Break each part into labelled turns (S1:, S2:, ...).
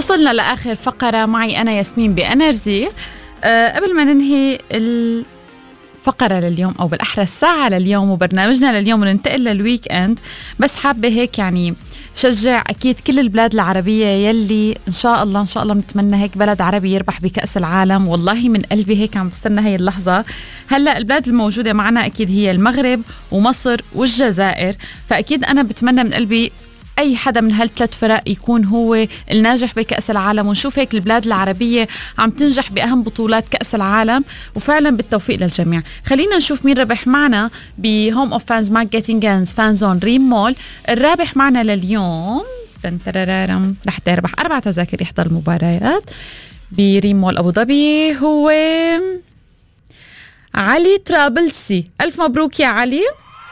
S1: وصلنا لآخر فقرة معي أنا ياسمين بأنرجي. قبل ما ننهي الفقرة لليوم أو بالأحرى الساعة لليوم وبرنامجنا لليوم وننتقل للويك أند، بس حابة هيك يعني شجع أكيد كل البلاد العربية يلي إن شاء الله بنتمنى هيك بلد عربي يربح بكأس العالم. والله من قلبي هيك عم بستنى هاي اللحظة. هلأ البلاد الموجودة معنا أكيد هي المغرب ومصر والجزائر، فأكيد أنا بتمنى من قلبي أي حدا من هالثلاث فرق يكون هو الناجح بكأس العالم، ونشوف هيك البلاد العربية عم تنجح بأهم بطولات كأس العالم، وفعلا بالتوفيق للجميع. خلينا نشوف مين ربح معنا بهوم اوف فانز ماك جيتنج جانز فان زون ريم مول. الرابح معنا لليوم رح تربح 4 تذاكر يحضر المباريات بريم مول أبو ظبي هو علي طرابلسي. ألف مبروك يا علي،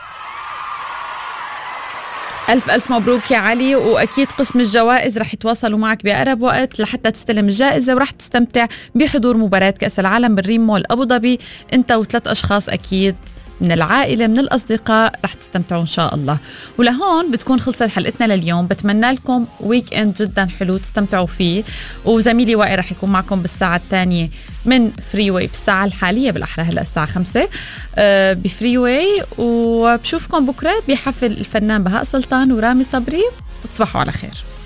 S1: ألف مبروك يا علي. وأكيد قسم الجوائز رح يتواصلوا معك بأقرب وقت لحتى تستلم الجائزة، ورح تستمتع بحضور مباراة كأس العالم بالريم مول أبو ظبي أنت و3 أشخاص أكيد من العائلة من الأصدقاء، رح تستمتعوا إن شاء الله. ولهون بتكون خلصت حلقتنا لليوم. بتمنى لكم ويك اند جدا حلو تستمتعوا فيه، وزميلي وائل رح يكون معكم بالساعة الثانية من فري واي بالساعة الحالية بالأحرى هلأ الساعة 5 بفري واي. وبشوفكم بكرة بحفل الفنان بهاء سلطان ورامي صبري، وتصبحوا على خير.